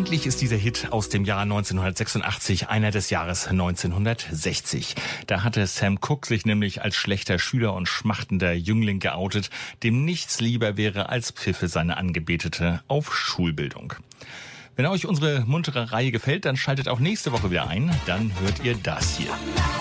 Eigentlich ist dieser Hit aus dem Jahr 1986 einer des Jahres 1960. Da hatte Sam Cooke sich nämlich als schlechter Schüler und schmachtender Jüngling geoutet, dem nichts lieber wäre als Pfiffe seine Angebetete auf Schulbildung. Wenn euch unsere muntere Reihe gefällt, dann schaltet auch nächste Woche wieder ein. Dann hört ihr das hier.